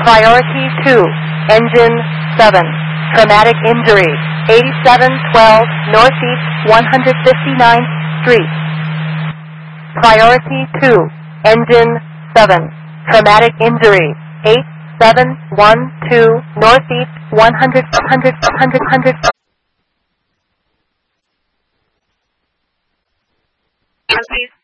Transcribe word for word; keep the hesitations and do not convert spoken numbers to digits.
Priority two, Engine seven, traumatic injury, eighty-seven twelve Northeast one hundred fifty-ninth Street. Priority two, Engine seven, traumatic injury, eight seven one two Northeast one hundred, one hundred, one hundred, one hundred. Northeast